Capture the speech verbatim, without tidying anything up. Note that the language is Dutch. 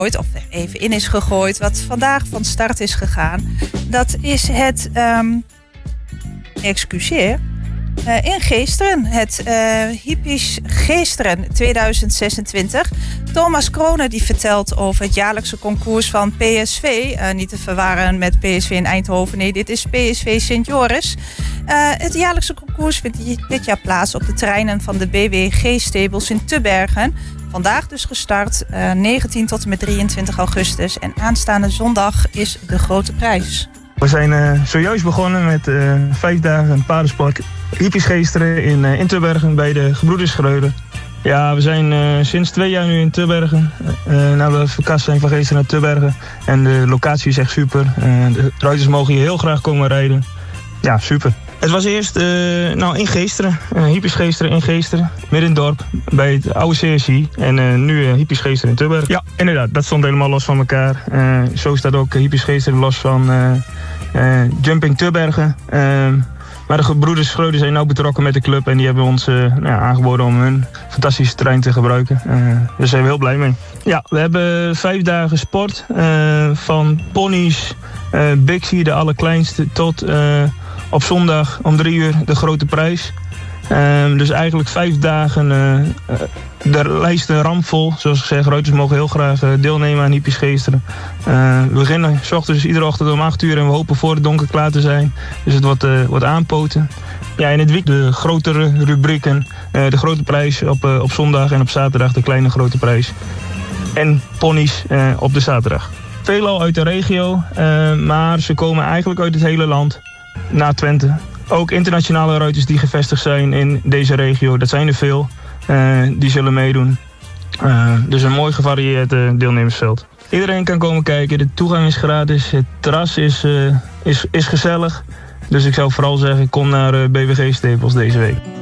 of er even in is gegooid, wat vandaag van start is gegaan. Dat is het, um, excuseer, uh, in Geesteren, het uh, Hippisch Geesteren tweeduizend zesentwintig. Thomas Kronen die vertelt over het jaarlijkse concours van P S V. Uh, niet te verwarren met P S V in Eindhoven. Nee, dit is P S V Sint Joris. Uh, het jaarlijkse concours vindt dit jaar plaats op de terreinen van de B W G-stables in Tubbergen. Vandaag dus gestart, uh, negentien tot en met drieëntwintig augustus. En aanstaande zondag is de grote prijs. We zijn uh, zojuist begonnen met uh, vijf dagen paardensport Hippisch Geesteren in, uh, in Tubbergen bij de Gebroeders Schreuder. Ja, we zijn uh, sinds twee jaar nu in Tubbergen. Uh, nou, we verkast zijn van Geesteren naar Tubbergen. En de locatie is echt super. Uh, de ruiters mogen hier heel graag komen rijden. Ja, super. Het was eerst uh, nou, in Geesteren, uh, Hippisch Geesteren in Geesteren, midden in het dorp, bij het oude C S I. En uh, nu uh, Hippisch Geesteren in Tubbergen. Ja, inderdaad, dat stond helemaal los van elkaar. Uh, zo staat ook Hippisch Geesteren los van uh, uh, Jumping Tubbergen. Uh, maar de gebroeders Schreuder zijn nou betrokken met de club en die hebben ons uh, nou ja, aangeboden om hun fantastische terrein te gebruiken. Uh, daar zijn we heel blij mee. Ja, we hebben vijf dagen sport, uh, van ponies, uh, Bixie, de allerkleinste, tot... Uh, Op zondag om drie uur de grote prijs. Um, dus eigenlijk vijf dagen uh, de lijst rampvol. Zoals ik zeg, ruiters mogen heel graag uh, deelnemen aan Hippisch Geesteren. Uh, we beginnen 's ochtends iedere ochtend om acht uur en we hopen voor het donker klaar te zijn. Dus het wordt, uh, wordt aanpoten. Ja, in het weekend de grotere rubrieken. Uh, de grote prijs op, uh, op zondag en op zaterdag de kleine grote prijs. En ponies uh, op de zaterdag. Veelal uit de regio, uh, maar ze komen eigenlijk uit het hele land. Na Twente. Ook internationale ruiters die gevestigd zijn in deze regio. Dat zijn er veel. Uh, die zullen meedoen. Uh, dus een mooi gevarieerd uh, deelnemersveld. Iedereen kan komen kijken. De toegang is gratis. Het terras is, uh, is, is gezellig. Dus ik zou vooral zeggen, kom naar uh, B W G Staples deze week.